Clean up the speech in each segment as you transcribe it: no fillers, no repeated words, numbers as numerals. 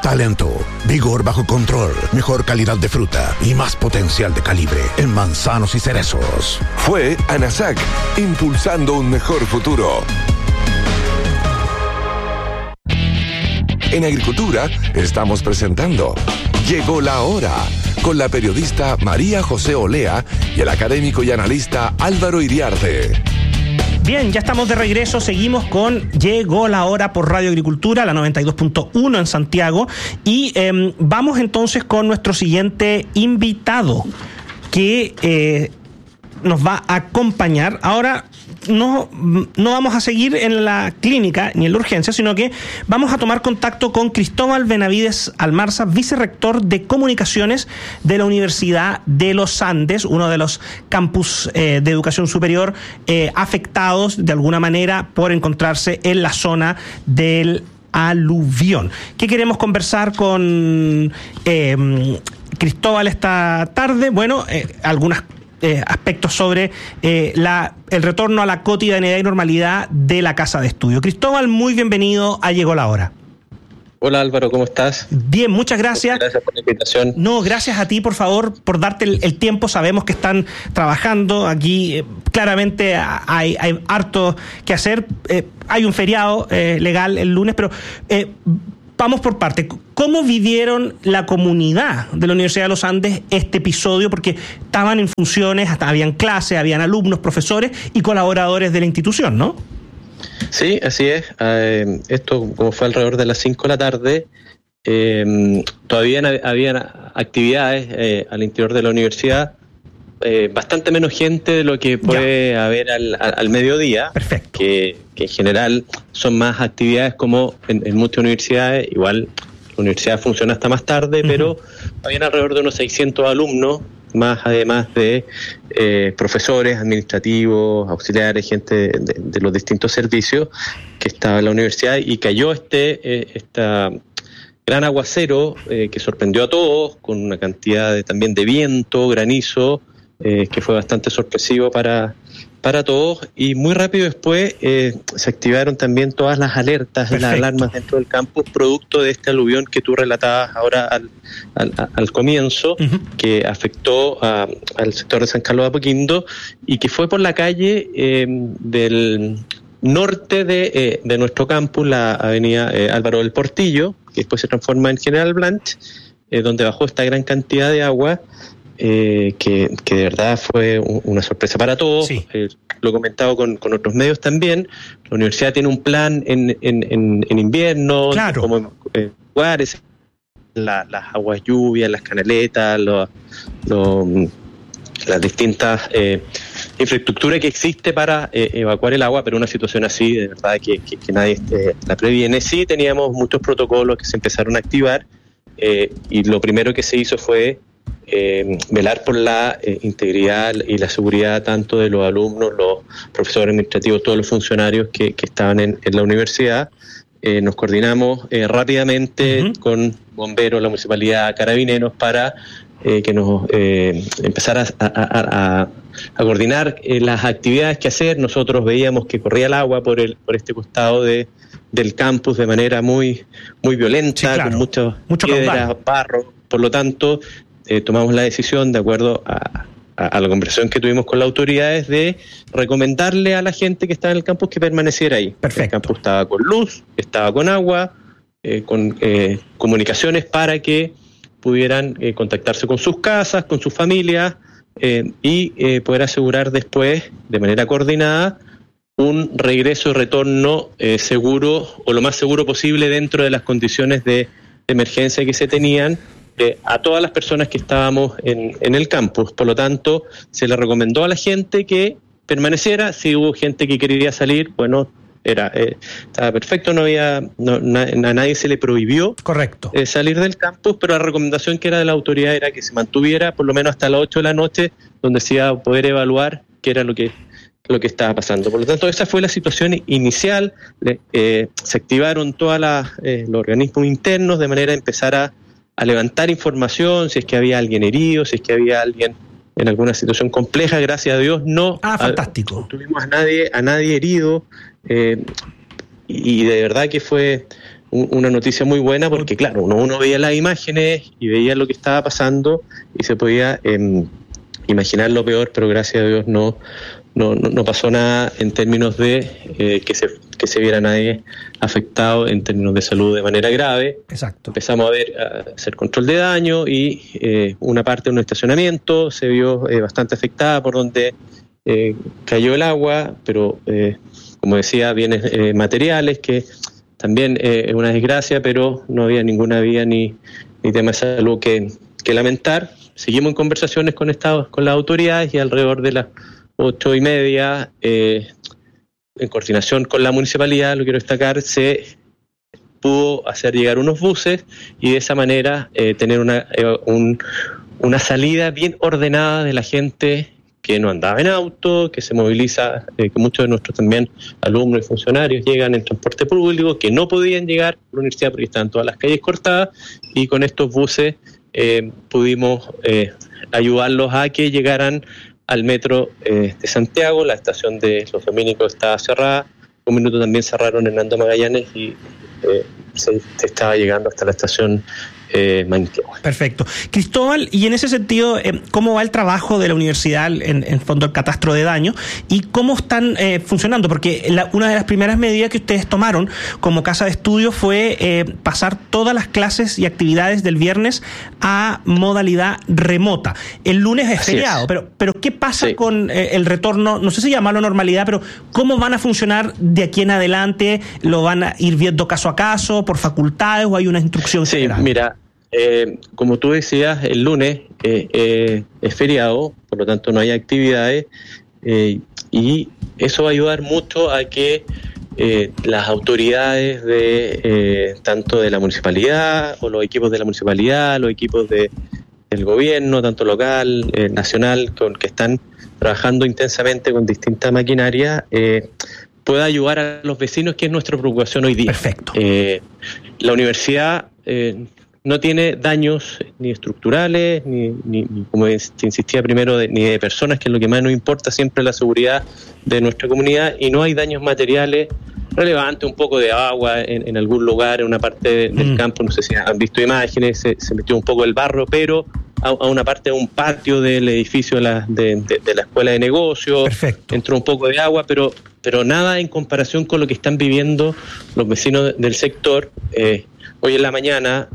Talento, vigor bajo control, mejor calidad de fruta y más potencial de calibre en manzanos y cerezos. Fue ANASAC, impulsando un mejor futuro. En Agricultura estamos presentando Llegó la Hora, con la periodista María José Olea y el académico y analista Álvaro Iriarte. Bien, ya estamos de regreso, seguimos con Llegó la Hora por Radio Agricultura, la 92.1 en Santiago, y vamos entonces con nuestro siguiente invitado que nos va a acompañar. Ahora no vamos a seguir en la clínica ni en la urgencia, sino que vamos a tomar contacto con Cristóbal Benavides Almarza, vicerrector de Comunicaciones de la Universidad de los Andes, uno de los campus de educación superior afectados de alguna manera por encontrarse en la zona del aluvión. ¿Qué queremos conversar con Cristóbal esta tarde? Bueno, algunas aspectos sobre el retorno a la cotidianidad y normalidad de la casa de estudio. Cristóbal, muy bienvenido a Llegó la Hora. Hola Álvaro, ¿cómo estás? Bien, muchas gracias. Gracias por la invitación. No, gracias a ti, por favor, por darte el tiempo. Sabemos que están trabajando aquí. Claramente hay harto que hacer. Hay un feriado legal el lunes, pero vamos por parte. ¿Cómo vivieron la comunidad de la Universidad de los Andes este episodio? Porque estaban en funciones, hasta habían clases, habían alumnos, profesores y colaboradores de la institución, ¿no? Sí, así es. Esto, como fue alrededor de las 5 de la tarde, todavía habían actividades al interior de la universidad, bastante menos gente de lo que puede haber al mediodía. Perfecto. Que en general son más actividades como en muchas universidades. Igual la universidad funciona hasta más tarde, pero habían alrededor de unos 600 alumnos, más además de profesores, administrativos, auxiliares, gente de los distintos servicios que estaba en la universidad, y cayó esta gran aguacero que sorprendió a todos, con una cantidad también de viento, granizo, que fue bastante sorpresivo para todos, y muy rápido después se activaron también todas las alertas, Perfecto. Las alarmas dentro del campus, producto de este aluvión que tú relatabas ahora al comienzo, que afectó al sector de San Carlos de Apoquindo y que fue por la calle del norte de nuestro campus, la avenida Álvaro del Portillo, que después se transforma en General Blanch, donde bajó esta gran cantidad de agua. Que de verdad fue una sorpresa para todos. Sí. Lo he comentado con otros medios también. La universidad tiene un plan en invierno, claro, como lugares, las aguas lluvias, las canaletas, las distintas infraestructuras que existe para evacuar el agua, pero una situación así de verdad que nadie la previene. Sí, teníamos muchos protocolos que se empezaron a activar, y lo primero que se hizo fue velar por la integridad y la seguridad tanto de los alumnos, los profesores administrativos, todos los funcionarios que estaban en la universidad. Nos coordinamos rápidamente con bomberos, la municipalidad, carabineros, para que nos empezara a coordinar las actividades que hacer. Nosotros veíamos que corría el agua por este costado del campus de manera muy, muy violenta, sí, claro, con mucho piedras, barro. Por lo tanto, tomamos la decisión, de acuerdo a la conversación que tuvimos con las autoridades, de recomendarle a la gente que estaba en el campus que permaneciera ahí. Perfecto. El campus estaba con luz, estaba con agua, con comunicaciones para que pudieran contactarse con sus casas, con sus familias, y poder asegurar después, de manera coordinada, un regreso y retorno seguro, o lo más seguro posible, dentro de las condiciones de emergencia que se tenían, a todas las personas que estábamos en el campus. Por lo tanto, se le recomendó a la gente que permaneciera. Si hubo gente que quería salir, bueno, estaba perfecto, a nadie se le prohibió, correcto, salir del campus, pero la recomendación que era de la autoridad era que se mantuviera por lo menos hasta las 8 de la noche, donde se iba a poder evaluar qué era lo que estaba pasando. Por lo tanto, esa fue la situación inicial. Se activaron todos los organismos internos de manera a empezar a levantar información, si es que había alguien herido, si es que había alguien en alguna situación compleja. Gracias a Dios no fantástico. tuvimos a nadie herido, y de verdad que fue una noticia muy buena, porque claro, uno veía las imágenes y veía lo que estaba pasando y se podía imaginar lo peor, pero gracias a Dios no pasó nada en términos de que se viera nadie afectado en términos de salud de manera grave. Exacto. Empezamos a hacer control de daño y una parte de un estacionamiento se vio bastante afectada por donde cayó el agua, pero como decía, bienes materiales, que también es una desgracia, pero no había ninguna vía ni tema de salud que lamentar. Seguimos en conversaciones con las autoridades y alrededor de las 8:30, en coordinación con la municipalidad, lo quiero destacar, se pudo hacer llegar unos buses y de esa manera tener una salida bien ordenada de la gente que no andaba en auto, que se moviliza, que muchos de nuestros también alumnos y funcionarios llegan en transporte público, que no podían llegar a la universidad porque estaban todas las calles cortadas, y con estos buses pudimos ayudarlos a que llegaran al metro de Santiago. La estación de Los Dominicos estaba cerrada, un minuto también cerraron Hernando Magallanes y se estaba llegando hasta la estación Manicloa. Perfecto. Cristóbal, y en ese sentido, ¿cómo va el trabajo de la universidad en fondo el catastro de daño y cómo están funcionando? Porque una de las primeras medidas que ustedes tomaron como casa de estudio fue pasar todas las clases y actividades del viernes a modalidad remota. El lunes es feriado, pero ¿qué pasa con el retorno? No sé si llamarlo normalidad, pero ¿cómo van a funcionar de aquí en adelante? ¿Lo van a ir viendo caso a caso, por facultades, o hay una instrucción general? Mira, como tú decías, el lunes es feriado, por lo tanto no hay actividades, y eso va a ayudar mucho a que las autoridades tanto de la municipalidad, o los equipos de la municipalidad, los equipos del gobierno, tanto local, nacional, que están trabajando intensamente con distintas maquinarias, pueda ayudar a los vecinos, que es nuestra preocupación hoy día. Perfecto. La universidad no tiene daños ni estructurales, ni como te insistía primero, ni de personas, que es lo que más nos importa siempre, la seguridad de nuestra comunidad, y no hay daños materiales relevantes, un poco de agua en algún lugar, en una parte del campo, no sé si han visto imágenes, se metió un poco el barro, pero a una parte de un patio del edificio de la escuela de negocios. Perfecto. Entró un poco de agua, pero nada en comparación con lo que están viviendo los vecinos del sector. Hoy en la mañana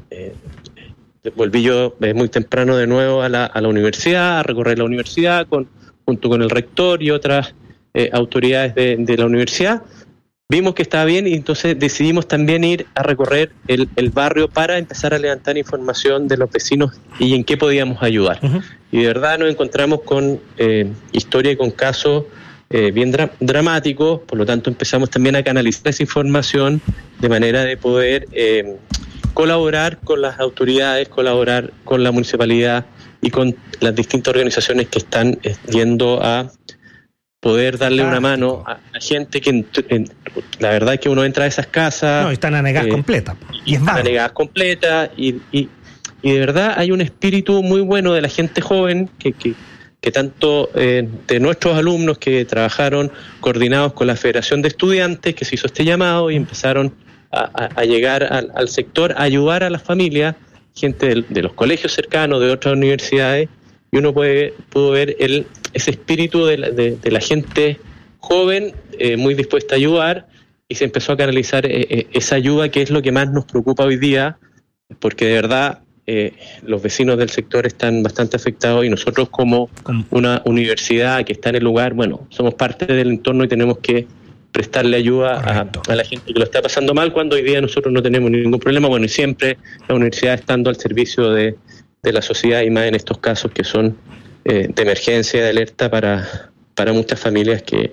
volví yo muy temprano de nuevo a la universidad, a recorrer la universidad junto con el rector y otras autoridades de la universidad. Vimos que estaba bien y entonces decidimos también ir a recorrer el barrio para empezar a levantar información de los vecinos y en qué podíamos ayudar. Uh-huh. Y de verdad nos encontramos con historia y con casos bien dramáticos, por lo tanto empezamos también a canalizar esa información de manera de poder colaborar con las autoridades, colaborar con la municipalidad y con las distintas organizaciones que están yendo a poder darle una mano a gente que la verdad es que uno entra a esas casas. No, están anegadas completas. Y están anegadas completas y de verdad hay un espíritu muy bueno de la gente joven que tanto de nuestros alumnos que trabajaron coordinados con la Federación de Estudiantes, que se hizo este llamado y empezaron a llegar al sector, a ayudar a las familias, gente de los colegios cercanos, de otras universidades, y uno pudo ver ese espíritu de la gente joven muy dispuesta a ayudar, y se empezó a canalizar esa ayuda, que es lo que más nos preocupa hoy día, porque de verdad los vecinos del sector están bastante afectados, y nosotros como una universidad que está en el lugar, bueno, somos parte del entorno y tenemos que prestarle ayuda a la gente que lo está pasando mal, cuando hoy día nosotros no tenemos ningún problema. Bueno, y siempre la universidad estando al servicio de la sociedad, y más en estos casos que son de emergencia, de alerta para muchas familias que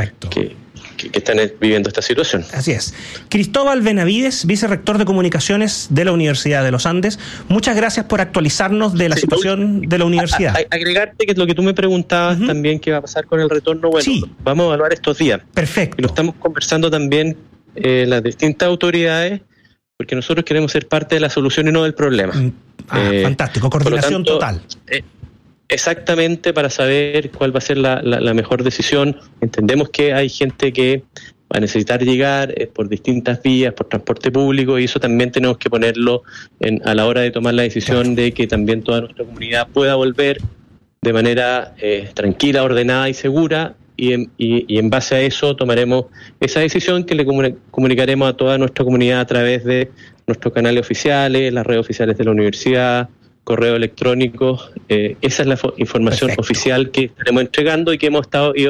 están viviendo esta situación. Así es. Cristóbal Benavides, vicerrector de Comunicaciones de la Universidad de los Andes, muchas gracias por actualizarnos de la situación de la universidad. Agregarte que es lo que tú me preguntabas también, qué va a pasar con el retorno. Bueno, vamos a evaluar estos días. Perfecto. Y lo estamos conversando también las distintas autoridades, porque nosotros queremos ser parte de la solución y no del problema. Fantástico, coordinación total. Exactamente, para saber cuál va a ser la mejor decisión. Entendemos que hay gente que a necesitar llegar por distintas vías, por transporte público, y eso también tenemos que ponerlo a la hora de tomar la decisión de que también toda nuestra comunidad pueda volver de manera tranquila, ordenada y segura, y en base a eso tomaremos esa decisión que le comunicaremos a toda nuestra comunidad a través de nuestros canales oficiales, las redes oficiales de la universidad, correo electrónico. Esa es la información oficial que estaremos entregando y que hemos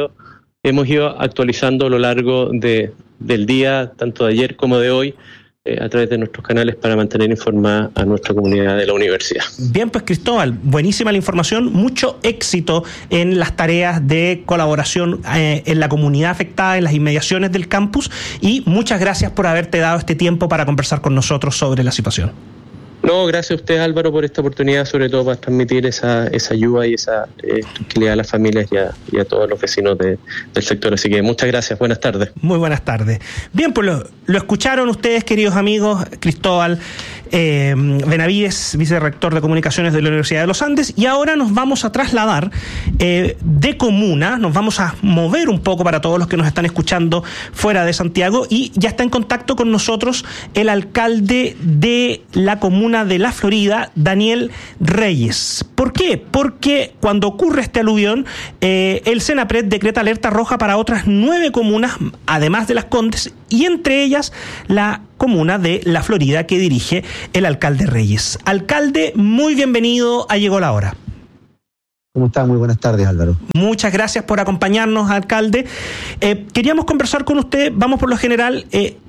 ido actualizando a lo largo del día, tanto de ayer como de hoy, a través de nuestros canales para mantener informada a nuestra comunidad de la universidad. Bien, pues Cristóbal, buenísima la información, mucho éxito en las tareas de colaboración en la comunidad afectada, en las inmediaciones del campus, y muchas gracias por haberte dado este tiempo para conversar con nosotros sobre la situación. No, gracias a usted, Álvaro, por esta oportunidad, sobre todo para transmitir esa ayuda y esa tranquilidad a las familias y a todos los vecinos del sector. Así que muchas gracias, buenas tardes. Muy buenas tardes. Bien, pues lo escucharon ustedes, queridos amigos. Cristóbal Benavides, vicerrector de Comunicaciones de la Universidad de los Andes, y ahora nos vamos a trasladar de comuna, nos vamos a mover un poco para todos los que nos están escuchando fuera de Santiago, y ya está en contacto con nosotros el alcalde de la comuna de La Florida, Daniel Reyes. ¿Por qué? Porque cuando ocurre este aluvión, el Senapred decreta alerta roja para otras 9 comunas, además de Las Condes, y entre ellas la comuna de La Florida, que dirige el alcalde Reyes. Alcalde, muy bienvenido a Llegó la Hora. ¿Cómo está? Muy buenas tardes, Álvaro. Muchas gracias por acompañarnos, alcalde. Queríamos conversar con usted, vamos por lo general,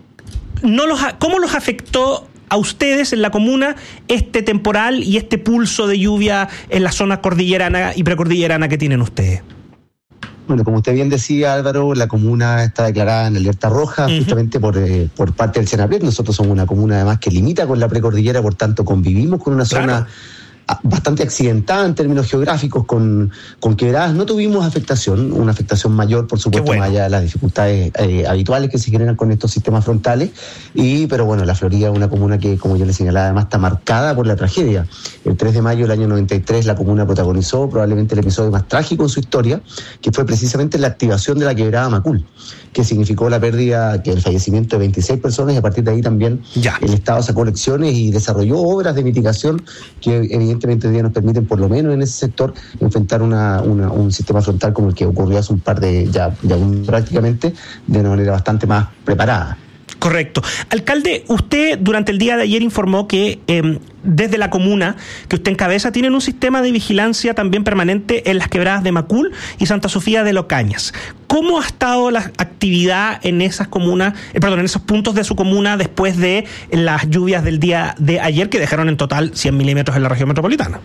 ¿cómo los afectó a ustedes en la comuna este temporal y este pulso de lluvia en la zona cordillerana y precordillerana que tienen ustedes? Bueno, como usted bien decía, Álvaro, la comuna está declarada en alerta roja justamente por parte del Senapred. Nosotros somos una comuna además que limita con la precordillera, por tanto convivimos con una zona bastante accidentada en términos geográficos, con quebradas. No tuvimos afectación, una afectación mayor, por supuesto, más allá de las dificultades habituales que se generan con estos sistemas frontales. Pero bueno, La Florida es una comuna que, como yo le señalaba, además está marcada por la tragedia. El 3 de mayo del año 93 la comuna protagonizó probablemente el episodio más trágico en su historia, que fue precisamente la activación de la quebrada Macul, que significó el fallecimiento de 26 personas, y a partir de ahí también el Estado sacó lecciones y desarrolló obras de mitigación que evidentemente hoy día nos permiten, por lo menos en ese sector, enfrentar un sistema frontal como el que ocurrió hace un par de, ya prácticamente, de una manera bastante más preparada. Correcto. Alcalde, usted durante el día de ayer informó que desde la comuna que usted encabeza tienen un sistema de vigilancia también permanente en las quebradas de Macul y Santa Sofía de Locañas. ¿Cómo ha estado la actividad en esas comunas, en esos puntos de su comuna después de las lluvias del día de ayer, que dejaron en total 100 milímetros en la región metropolitana?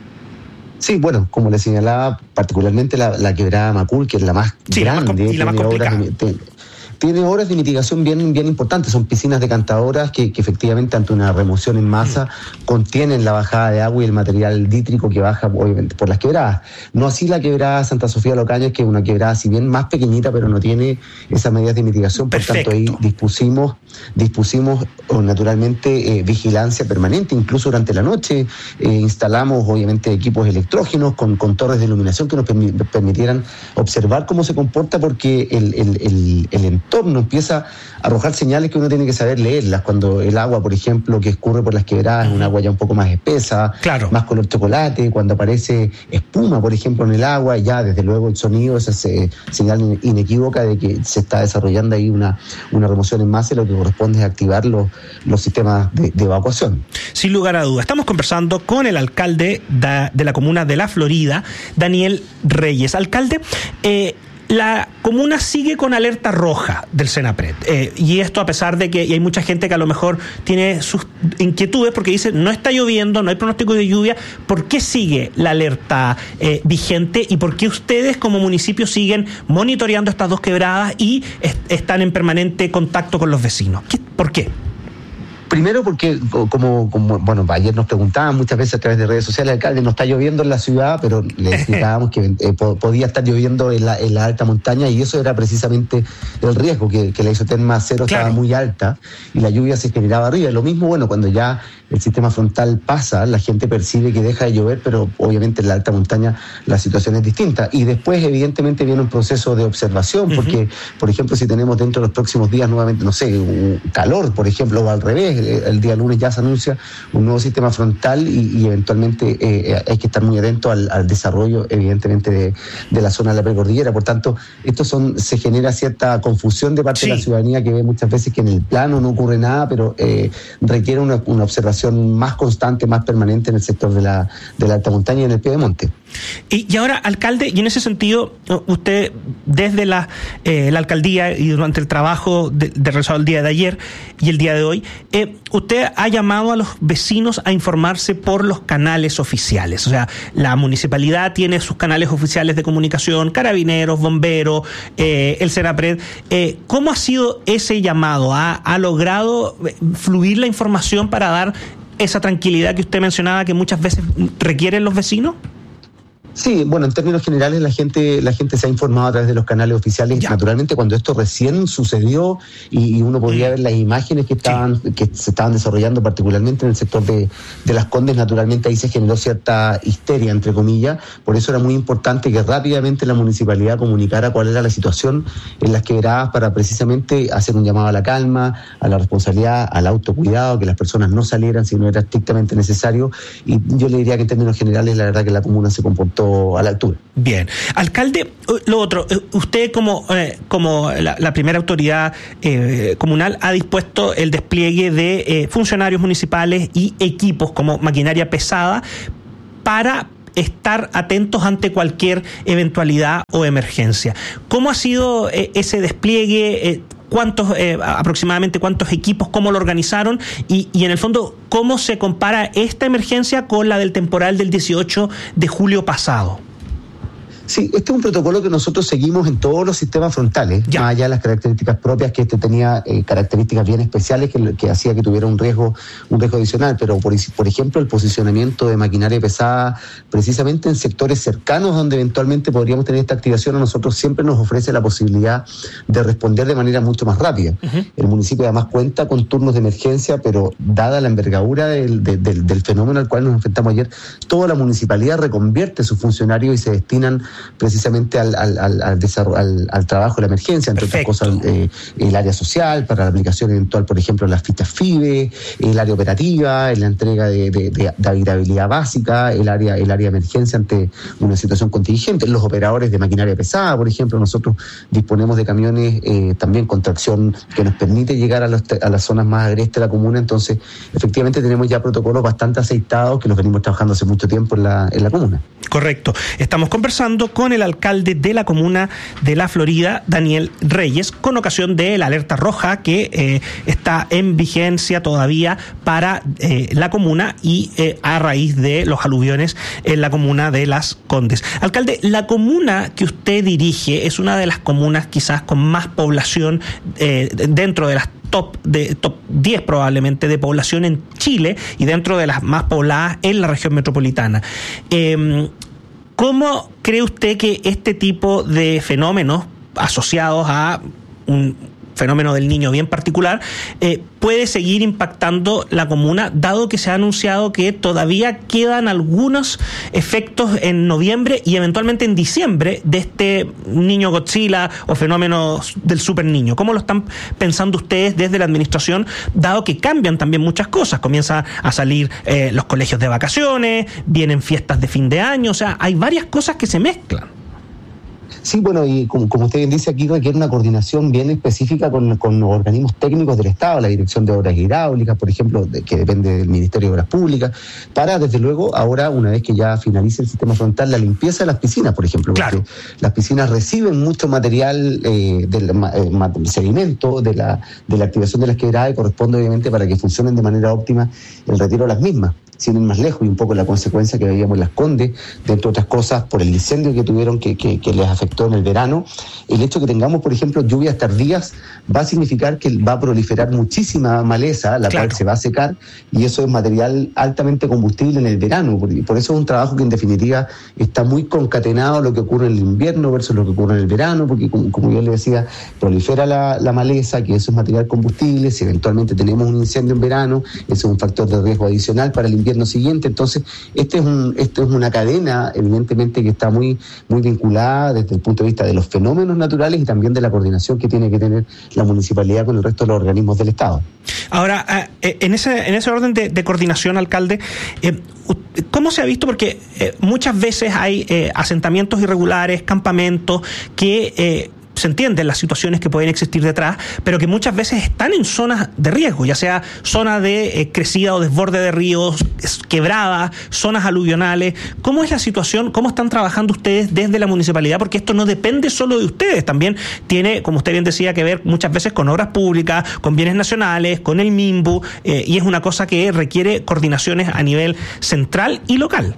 Sí, bueno, como le señalaba, particularmente la quebrada Macul, que es la más grande y la más complicada. Tiene obras de mitigación bien importantes, son piscinas decantadoras que efectivamente ante una remoción en masa contienen la bajada de agua y el material dítrico que baja obviamente por las quebradas. No así la quebrada Santa Sofía de Locañas, que es una quebrada si bien más pequeñita, pero no tiene esas medidas de mitigación. Perfecto. Por tanto ahí dispusimos naturalmente vigilancia permanente, incluso durante la noche instalamos obviamente equipos electrógenos con torres de iluminación que nos permitieran observar cómo se comporta, porque el entorno empieza a arrojar señales que uno tiene que saber leerlas. Cuando el agua, por ejemplo, que escurre por las quebradas es un agua ya un poco más espesa, más color chocolate. Cuando aparece espuma, por ejemplo, en el agua, ya desde luego el sonido, esa señal inequívoca de que se está desarrollando ahí una remoción en masa, y lo que corresponde es activar los sistemas de evacuación. Sin lugar a dudas. Estamos conversando con el alcalde de la comuna de La Florida, Daniel Reyes. Alcalde, la comuna sigue con alerta roja del Senapred, y esto a pesar de que hay mucha gente que a lo mejor tiene sus inquietudes porque dice no está lloviendo, no hay pronóstico de lluvia. ¿Por qué sigue la alerta vigente y por qué ustedes como municipio siguen monitoreando estas dos quebradas y están en permanente contacto con los vecinos? ¿Por qué? Primero porque, como bueno, ayer nos preguntaban muchas veces a través de redes sociales, alcalde, no está lloviendo en la ciudad, pero le explicábamos que podía estar lloviendo en la alta montaña, y eso era precisamente el riesgo, que la isoterma cero estaba muy alta y la lluvia se generaba arriba. Lo mismo, bueno, cuando ya el sistema frontal pasa, la gente percibe que deja de llover, pero obviamente en la alta montaña la situación es distinta. Y después, evidentemente, viene un proceso de observación, porque, por ejemplo, si tenemos dentro de los próximos días nuevamente, no sé, un calor, por ejemplo, o al revés, el día lunes ya se anuncia un nuevo sistema frontal y eventualmente hay que estar muy atento al desarrollo, evidentemente, de la zona de la precordillera. Por tanto, se genera cierta confusión de parte de la ciudadanía, que ve muchas veces que en el plano no ocurre nada, pero requiere una observación más constante, más permanente en el sector de la alta montaña y en el Piedemonte. Y ahora, alcalde, y en ese sentido, usted desde la alcaldía y durante el trabajo realizado el día de ayer y el día de hoy, usted ha llamado a los vecinos a informarse por los canales oficiales. O sea, la municipalidad tiene sus canales oficiales de comunicación, Carabineros, Bomberos, el Senapred. ¿Cómo ha sido ese llamado? ¿Ha logrado fluir la información para dar esa tranquilidad que usted mencionaba que muchas veces requieren los vecinos? Sí, bueno, en términos generales la gente se ha informado a través de los canales oficiales. Ya. Naturalmente, cuando esto recién sucedió y uno podía ver las imágenes que se estaban desarrollando, particularmente en el sector de Las Condes, naturalmente ahí se generó cierta histeria, entre comillas. Por eso era muy importante que rápidamente la municipalidad comunicara cuál era la situación en las quebradas, para precisamente hacer un llamado a la calma, a la responsabilidad, al autocuidado, que las personas no salieran si no era estrictamente necesario. Y yo le diría que en términos generales, la verdad que la comuna se comportó a la altura. Bien. Alcalde, lo otro, usted como la primera autoridad comunal ha dispuesto el despliegue de funcionarios municipales y equipos como maquinaria pesada para estar atentos ante cualquier eventualidad o emergencia. ¿Cómo ha sido ese despliegue? Aproximadamente cuántos equipos, cómo lo organizaron y en el fondo, cómo se compara esta emergencia con la del temporal del 18 de julio pasado? Sí, este es un protocolo que nosotros seguimos en todos los sistemas frontales, más allá de las características propias, que este tenía características bien especiales que hacía que tuviera un riesgo adicional, pero por ejemplo el posicionamiento de maquinaria pesada precisamente en sectores cercanos donde eventualmente podríamos tener esta activación, a nosotros siempre nos ofrece la posibilidad de responder de manera mucho más rápida. El municipio además cuenta con turnos de emergencia, pero dada la envergadura del fenómeno al cual nos enfrentamos ayer, toda la municipalidad reconvierte sus funcionarios y se destinan precisamente al trabajo de la emergencia, entre otras cosas el área social, para la aplicación eventual, por ejemplo, las fichas FIBE, el área operativa, en la entrega de habitabilidad básica, el área de emergencia ante una situación contingente, los operadores de maquinaria pesada, por ejemplo. Nosotros disponemos de camiones también con tracción que nos permite llegar a las zonas más agrestes de la comuna. Entonces, efectivamente tenemos ya protocolos bastante aceitados que los venimos trabajando hace mucho tiempo en la comuna. Correcto. Estamos conversando con el alcalde de la comuna de La Florida, Daniel Reyes, con ocasión de la alerta roja que está en vigencia todavía para la comuna y a raíz de los aluviones en la comuna de Las Condes. Alcalde, la comuna que usted dirige es una de las comunas quizás con más población dentro de las top 10 probablemente de población en Chile y dentro de las más pobladas en la región metropolitana. ¿Cómo cree usted que este tipo de fenómenos asociados a un fenómeno del Niño bien particular puede seguir impactando la comuna, dado que se ha anunciado que todavía quedan algunos efectos en noviembre y eventualmente en diciembre de este Niño Godzilla o fenómeno del Super Niño? ¿Cómo lo están pensando ustedes desde la administración, dado que cambian también muchas cosas? Comienzan a salir los colegios de vacaciones, vienen fiestas de fin de año, o sea, hay varias cosas que se mezclan. Sí, bueno, y como usted bien dice, aquí requiere una coordinación bien específica con los organismos técnicos del Estado, la Dirección de Obras Hidráulicas, por ejemplo, que depende del Ministerio de Obras Públicas, para, desde luego, ahora, una vez que ya finalice el sistema frontal, la limpieza de las piscinas, por ejemplo. Claro. Porque las piscinas reciben mucho material del sedimento, de la activación de las quebradas, y corresponde, obviamente, para que funcionen de manera óptima el retiro de las mismas. sin ir más lejos, y un poco la consecuencia que veíamos en Las Condes, entre otras cosas, por el incendio que tuvieron que les afectó en el verano. El hecho de que tengamos, por ejemplo, lluvias tardías va a significar que va a proliferar muchísima maleza, la cual se va a secar, y eso es material altamente combustible en el verano. Por eso es un trabajo que en definitiva está muy concatenado a lo que ocurre en el invierno versus lo que ocurre en el verano, porque como yo le decía, prolifera la maleza, que eso es material combustible. Si eventualmente tenemos un incendio en verano, eso es un factor de riesgo adicional para el invierno siguiente. Entonces, esto es una cadena, evidentemente, que está muy, muy vinculada desde el punto de vista de los fenómenos naturales y también de la coordinación que tiene que tener la municipalidad con el resto de los organismos del Estado. Ahora, en ese orden de coordinación, alcalde, ¿cómo se ha visto? Porque muchas veces hay asentamientos irregulares, campamentos que se entienden las situaciones que pueden existir detrás, pero que muchas veces están en zonas de riesgo, ya sea zona de crecida o desborde de ríos, quebradas, zonas aluvionales. ¿Cómo es la situación? ¿Cómo están trabajando ustedes desde la municipalidad? Porque esto no depende solo de ustedes, también tiene, como usted bien decía, que ver muchas veces con obras públicas, con bienes nacionales, con el MIMBU, y es una cosa que requiere coordinaciones a nivel central y local.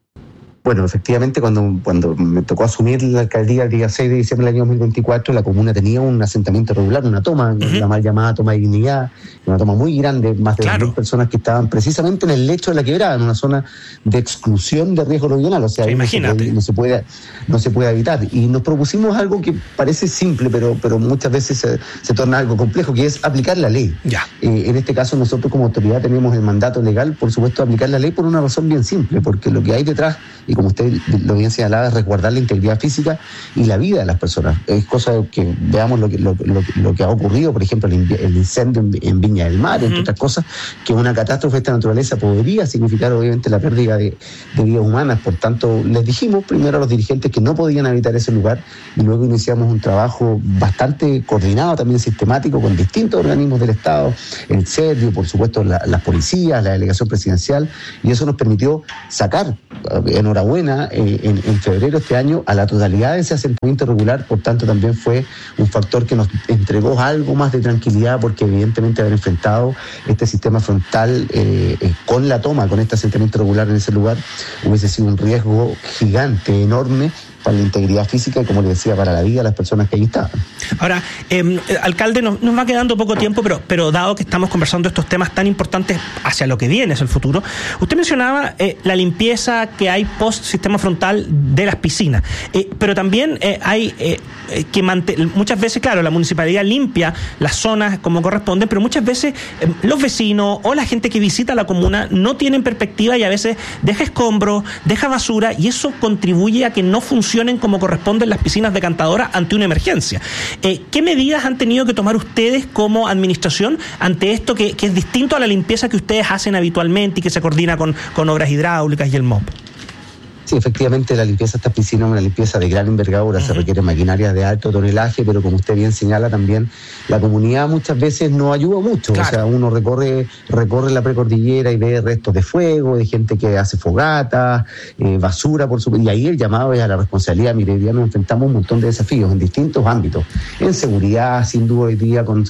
Bueno, efectivamente, cuando me tocó asumir la alcaldía el día 6 de diciembre del año 2024, la comuna tenía un asentamiento regular, una toma, la mal llamada toma de dignidad, una toma muy grande, más de 2.000 personas que estaban precisamente en el lecho de la quebrada, en una zona de exclusión de riesgo regional. O sea, ahí no se puede evitar. Y nos propusimos algo que parece simple, pero muchas veces se torna algo complejo, que es aplicar la ley. En este caso, nosotros como autoridad tenemos el mandato legal, por supuesto, de aplicar la ley por una razón bien simple, porque lo que hay detrás, y como usted lo bien señalaba, es resguardar la integridad física y la vida de las personas. Es cosa que veamos lo que ha ocurrido, por ejemplo, el incendio en Viña del Mar, entre otras cosas, que una catástrofe de esta naturaleza podría significar obviamente la pérdida de vidas humanas. Por tanto, les dijimos primero a los dirigentes que no podían habitar ese lugar, y luego iniciamos un trabajo bastante coordinado, también sistemático, con distintos organismos del Estado, el CERDIO, por supuesto las policías, la delegación presidencial, y eso nos permitió sacar, enhorabuena, en febrero de este año, a la totalidad de ese asentamiento irregular. Por tanto, también fue un factor que nos entregó algo más de tranquilidad, porque evidentemente haber enfrentado este sistema frontal con la toma, con este asentamiento irregular en ese lugar, hubiese sido un riesgo gigante, enorme, para la integridad física y, como le decía, para la vida de las personas que ahí estaban. Ahora, alcalde, nos va quedando poco tiempo, pero dado que estamos conversando estos temas tan importantes hacia lo que viene, es el futuro, usted mencionaba la limpieza que hay post-sistema frontal de las piscinas, pero también hay que muchas veces, claro, la municipalidad limpia las zonas como corresponden, pero muchas veces los vecinos o la gente que visita la comuna no tienen perspectiva y a veces deja escombros, deja basura, y eso contribuye a que no funcionen como corresponden las piscinas decantadoras ante una emergencia. ¿Qué medidas han tenido que tomar ustedes como administración ante esto que es distinto a la limpieza que ustedes hacen habitualmente y que se coordina con obras hidráulicas y el MOP? Sí, efectivamente, la limpieza de estas piscinas es una limpieza de gran envergadura, se requiere maquinaria de alto tonelaje, pero como usted bien señala también, la comunidad muchas veces no ayuda mucho. Claro. O sea, uno recorre la precordillera y ve restos de fuego, de gente que hace fogatas, basura, y ahí el llamado es a la responsabilidad. Mire, hoy día nos enfrentamos a un montón de desafíos en distintos ámbitos. En seguridad, sin duda, hoy día con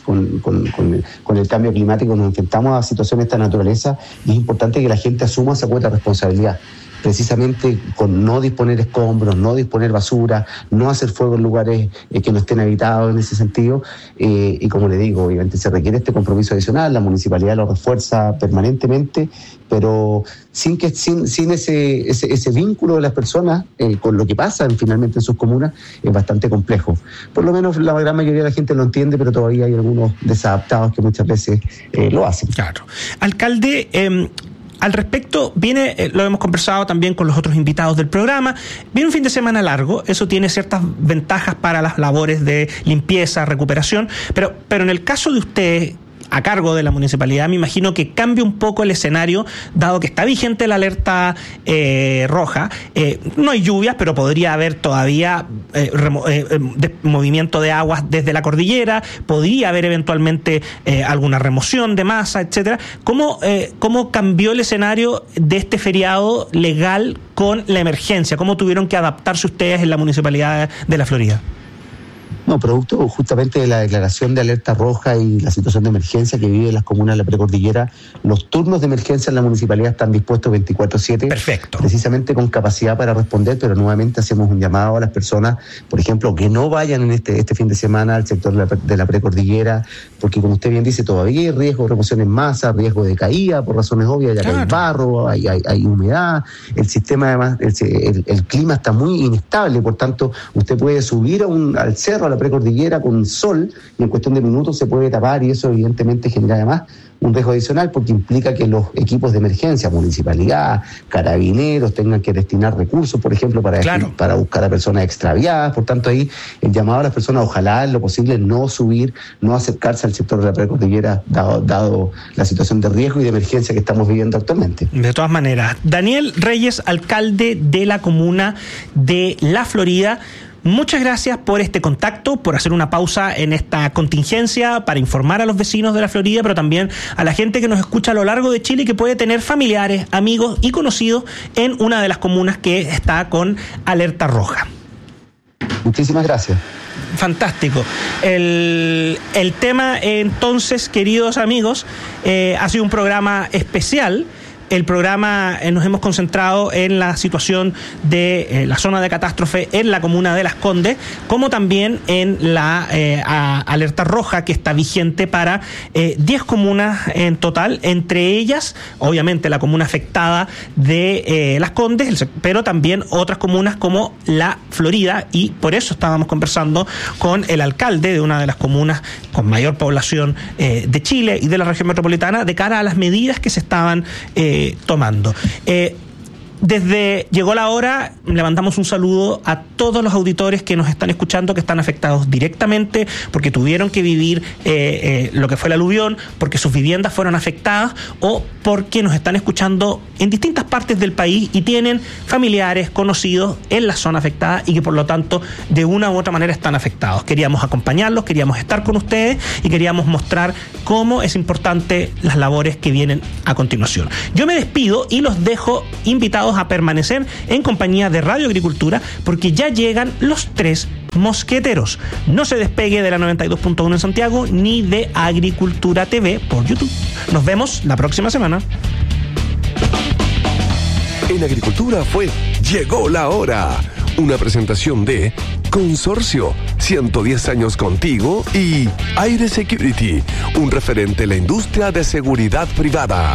el cambio climático nos enfrentamos a situaciones de esta naturaleza, y es importante que la gente asuma esa cuota de responsabilidad, precisamente con no disponer escombros, no disponer basura, no hacer fuego en lugares que no estén habitados en ese sentido, y como le digo, obviamente se requiere este compromiso adicional, la municipalidad lo refuerza permanentemente, pero sin ese vínculo de las personas con lo que pasa finalmente en sus comunas, es bastante complejo. Por lo menos la gran mayoría de la gente lo entiende, pero todavía hay algunos desadaptados que muchas veces lo hacen. Claro. Alcalde, al respecto, lo hemos conversado también con los otros invitados del programa, viene un fin de semana largo, eso tiene ciertas ventajas para las labores de limpieza, recuperación, pero en el caso de usted, a cargo de la municipalidad, me imagino que cambia un poco el escenario, dado que está vigente la alerta roja. No hay lluvias, pero podría haber todavía movimiento de aguas desde la cordillera, podría haber eventualmente alguna remoción de masa, etcétera. ¿Cómo cambió el escenario de este feriado legal con la emergencia? ¿Cómo tuvieron que adaptarse ustedes en la municipalidad de La Florida? No, producto justamente de la declaración de alerta roja y la situación de emergencia que viven las comunas de la precordillera, los turnos de emergencia en la municipalidad están dispuestos 24/7. Perfecto. Precisamente con capacidad para responder, pero nuevamente hacemos un llamado a las personas, por ejemplo, que no vayan en este fin de semana al sector de la precordillera, porque como usted bien dice, todavía hay riesgo de remoción en masa, riesgo de caída por razones obvias, ya que hay barro, hay humedad, el sistema además, el clima está muy inestable, por tanto, usted puede subir al cerro, a la precordillera con sol y en cuestión de minutos se puede tapar y eso evidentemente genera además un riesgo adicional porque implica que los equipos de emergencia, municipalidad, carabineros, tengan que destinar recursos, por ejemplo, para buscar a personas extraviadas. Por tanto, ahí el llamado a las personas, ojalá en lo posible no subir, no acercarse al sector de la precordillera, dado la situación de riesgo y de emergencia que estamos viviendo actualmente. De todas maneras, Daniel Reyes, alcalde de la comuna de La Florida, muchas gracias por este contacto, por hacer una pausa en esta contingencia, para informar a los vecinos de La Florida, pero también a la gente que nos escucha a lo largo de Chile y que puede tener familiares, amigos y conocidos en una de las comunas que está con alerta roja. Muchísimas gracias. Fantástico. El tema, entonces, queridos amigos, ha sido un programa especial. El programa nos hemos concentrado en la situación de la zona de catástrofe en la comuna de Las Condes, como también en la alerta roja que está vigente para 10 comunas en total, entre ellas, obviamente, la comuna afectada de Las Condes, pero también otras comunas como La Florida, y por eso estábamos conversando con el alcalde de una de las comunas con mayor población de Chile y de la región metropolitana de cara a las medidas que se estaban tomando. Desde Llegó la Hora, le mandamos un saludo a todos los auditores que nos están escuchando, que están afectados directamente porque tuvieron que vivir lo que fue el aluvión, porque sus viviendas fueron afectadas o porque nos están escuchando en distintas partes del país y tienen familiares, conocidos en la zona afectada y que por lo tanto de una u otra manera están afectados. Queríamos acompañarlos, queríamos estar con ustedes y queríamos mostrar cómo es importante las labores que vienen a continuación. Yo me despido y los dejo invitados a permanecer en compañía de Radio Agricultura porque ya llegan los 3 mosqueteros. No se despegue de la 92.1 en Santiago ni de Agricultura TV por YouTube. Nos vemos la próxima semana. En Agricultura fue Llegó la Hora, una presentación de Consorcio, 110 años contigo, y Aire Security, un referente en la industria de seguridad privada.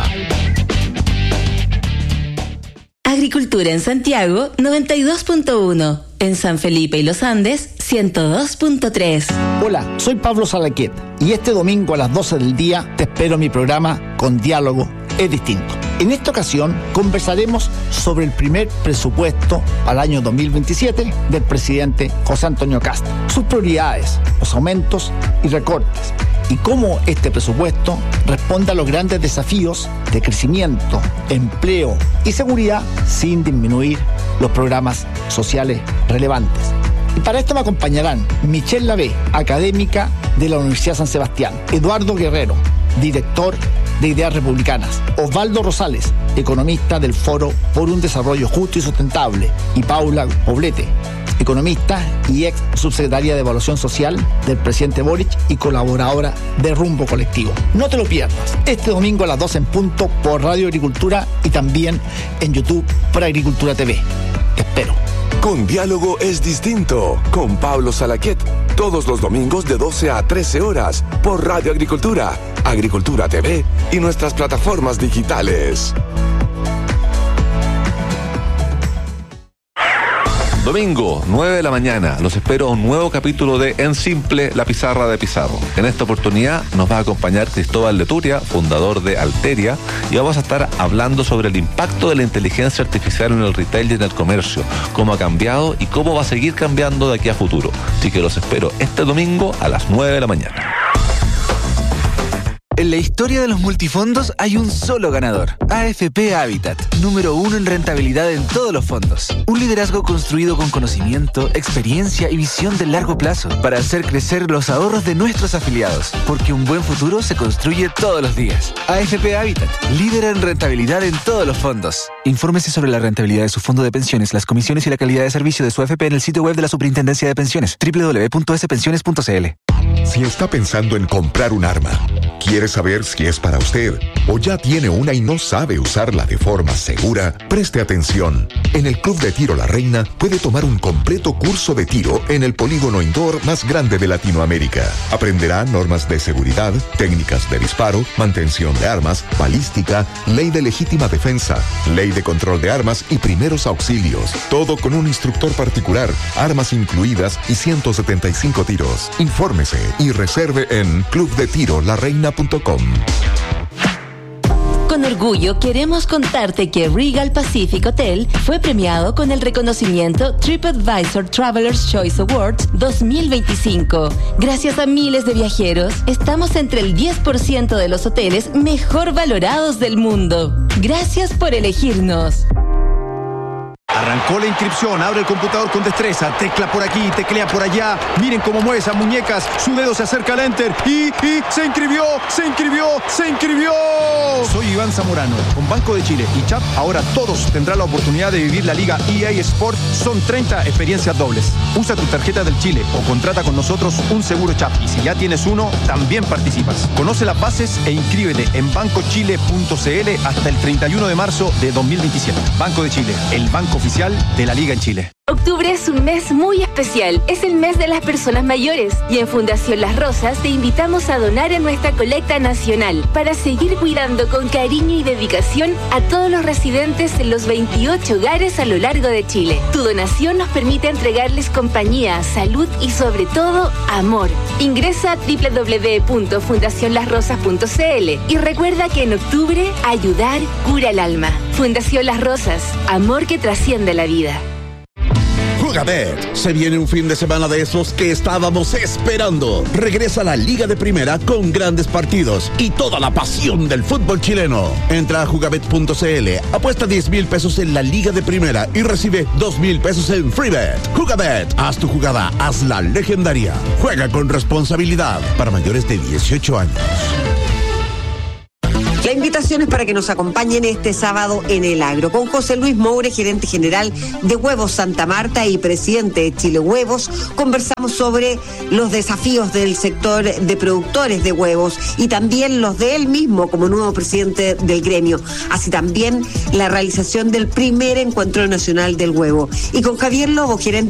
Agricultura en Santiago, 92.1. En San Felipe y Los Andes, 102.3. Hola, soy Pablo Salaquet y este domingo a las 12 del día te espero en mi programa Con Diálogo es Distinto. En esta ocasión conversaremos sobre el primer presupuesto al año 2027 del presidente José Antonio Kast, sus prioridades, los aumentos y recortes, y cómo este presupuesto responde a los grandes desafíos de crecimiento, empleo y seguridad sin disminuir los programas sociales relevantes. Y para esto me acompañarán Michelle Lavé, académica de la Universidad San Sebastián, Eduardo Guerrero, director de Ideas Republicanas, Osvaldo Rosales, economista del Foro por un Desarrollo Justo y Sustentable, y Paula Poblete, economista y ex subsecretaria de Evaluación Social del presidente Boric y colaboradora de Rumbo Colectivo. No te lo pierdas, este domingo a las 12 en punto por Radio Agricultura y también en YouTube por Agricultura TV. Te espero. Con Diálogo es Distinto, con Pablo Salaquet, todos los domingos de 12 a 13 horas por Radio Agricultura, Agricultura TV y nuestras plataformas digitales. Domingo, 9 de la mañana, los espero a un nuevo capítulo de En Simple, la pizarra de Pizarro. En esta oportunidad nos va a acompañar Cristóbal Leturia, fundador de Alteria, y vamos a estar hablando sobre el impacto de la inteligencia artificial en el retail y en el comercio, cómo ha cambiado y cómo va a seguir cambiando de aquí a futuro. Así que los espero este domingo a las 9 de la mañana. En la historia de los multifondos hay un solo ganador. AFP Habitat, número 1 en rentabilidad en todos los fondos. Un liderazgo construido con conocimiento, experiencia y visión de largo plazo para hacer crecer los ahorros de nuestros afiliados. Porque un buen futuro se construye todos los días. AFP Habitat, líder en rentabilidad en todos los fondos. Infórmese sobre la rentabilidad de su fondo de pensiones, las comisiones y la calidad de servicio de su AFP en el sitio web de la Superintendencia de Pensiones, www.spensiones.cl. Si está pensando en comprar un arma, quiere saber si es para usted o ya tiene una y no sabe usarla de forma segura, preste atención. En el Club de Tiro La Reina puede tomar un completo curso de tiro en el polígono indoor más grande de Latinoamérica. Aprenderá normas de seguridad, técnicas de disparo, mantención de armas, balística, ley de legítima defensa, ley de control de armas y primeros auxilios. Todo con un instructor particular, armas incluidas y 175 tiros. Infórmese y reserve en clubdetirolareina.com. Con orgullo queremos contarte que Regal Pacific Hotel fue premiado con el reconocimiento TripAdvisor Traveler's Choice Awards 2025. Gracias a miles de viajeros, estamos entre el 10% de los hoteles mejor valorados del mundo. Gracias por elegirnos. Arrancó la inscripción, abre el computador con destreza, tecla por aquí, teclea por allá. Miren cómo mueve esas muñecas, su dedo se acerca al enter y se inscribió. Soy Iván Zamorano, con Banco de Chile y CHAP, ahora todos tendrán la oportunidad de vivir la Liga EA Sport. Son 30 experiencias dobles. Usa tu tarjeta del Chile o contrata con nosotros un seguro CHAP. Y si ya tienes uno, también participas. Conoce las bases e inscríbete en bancochile.cl hasta el 31 de marzo de 2027. Banco de Chile, el banco oficial de la Liga en Chile. Octubre es un mes muy especial. Es el mes de las personas mayores. Y en Fundación Las Rosas te invitamos a donar en nuestra colecta nacional para seguir cuidando con cariño y dedicación a todos los residentes en los 28 hogares a lo largo de Chile. Tu donación nos permite entregarles compañía, salud y sobre todo, amor. Ingresa a www.fundacionlasrosas.cl y recuerda que en octubre, ayudar cura el alma. Fundación Las Rosas, amor que trasciende la vida. Jugabet, se viene un fin de semana de esos que estábamos esperando. Regresa la Liga de Primera con grandes partidos y toda la pasión del fútbol chileno. Entra a jugabet.cl, apuesta 10,000 pesos en la Liga de Primera y recibe 2,000 pesos en FreeBet. Jugabet, haz tu jugada, hazla legendaria. Juega con responsabilidad para mayores de 18 años. La invitación es para que nos acompañen este sábado en El Agro con José Luis Moure, gerente general de Huevos Santa Marta y presidente de Chile Huevos. Conversamos sobre los desafíos del sector de productores de huevos y también los de él mismo como nuevo presidente del gremio, así también la realización del primer encuentro nacional del huevo. Y con Javier Lobo, gerente